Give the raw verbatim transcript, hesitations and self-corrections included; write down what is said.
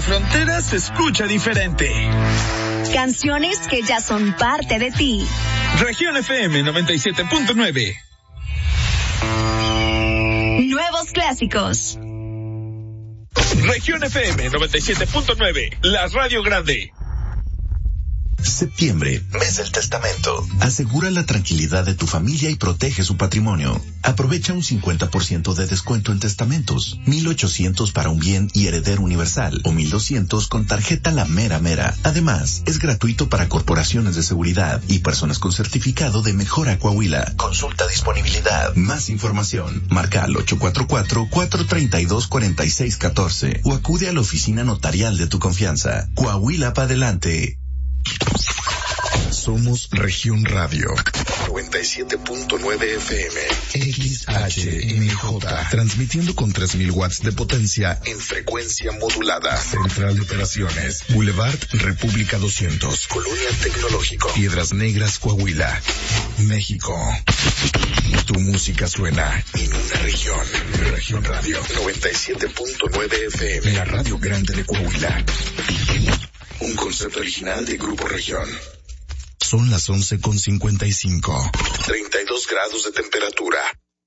fronteras se escucha diferente. Canciones que ya son parte de ti. Región F M noventa y siete punto nueve. Nuevos clásicos. Región F M noventa y siete punto nueve, la radio grande. Septiembre, mes del testamento. Asegura la tranquilidad de tu familia y protege su patrimonio. Aprovecha un cincuenta por ciento de descuento en testamentos, mil ochocientos para un bien y heredero universal o mil doscientos con tarjeta La Mera Mera. Además, es gratuito para corporaciones de seguridad y personas con certificado de Mejora Coahuila. Consulta disponibilidad. Más información. Marca al ocho cuatro cuatro, cuatro tres dos, cuatro seis uno cuatro o acude a la oficina notarial de tu confianza. Coahuila pa' adelante. Somos Región Radio noventa y siete punto nueve F M X H M J, transmitiendo con tres mil watts de potencia en frecuencia modulada. Central de Operaciones, Boulevard República doscientos, Colonia Tecnológico, Piedras Negras, Coahuila, México. Tu música suena en una región. Región Radio noventa y siete punto nueve F M, la radio grande de Coahuila. Un concepto original de Grupo Región. Son las once con cincuenta y cinco. treinta y dos grados de temperatura.